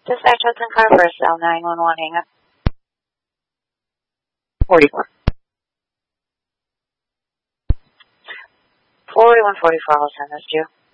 Dispatch Hudson Car First, L911, hang up. 44. 4144, I'll send this to you.